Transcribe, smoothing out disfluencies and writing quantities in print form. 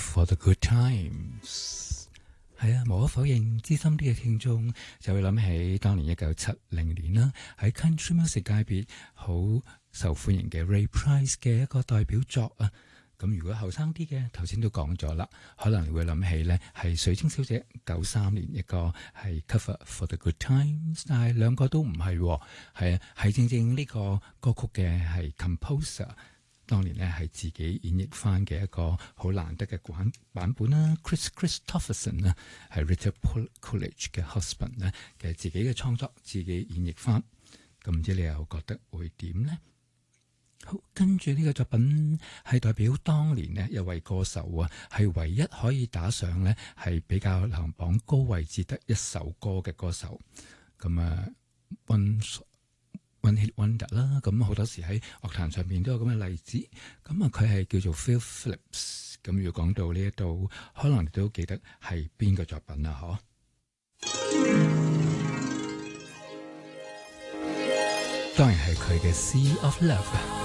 for the good times。係啊，無可否認，資深啲嘅聽眾就會諗起當年1970年啦，喺 Country Music 界別好受歡迎嘅 Ray Price 嘅一個代表作啊。咁如果後生啲嘅，頭先都講咗啦，可能你會諗起呢係水晶小姐93年一個係 Cover for the Good Times， 但係兩個都唔係，係啊，係正正呢個歌曲嘅係 Composer， 當年呢係自己演繹翻嘅一個好難得嘅版本啦。Chris Christopherson 呢係 Rita Coolidge 嘅 husband 呢嘅自己嘅創作，自己演繹翻，咁唔知你又覺得會點呢？好，跟住呢個作品係代表當年呢一位歌手啊，係唯一可以打上呢係比較流行榜高位置得一首歌嘅歌手。咁啊 One Hit Wonder 啦，咁好多時喺樂壇上面都有咁嘅例子。咁啊，佢係叫做 Phil Phillips。咁如果講到呢一度，可能你都記得係邊個作品啊？當然係佢嘅 Sea of Love。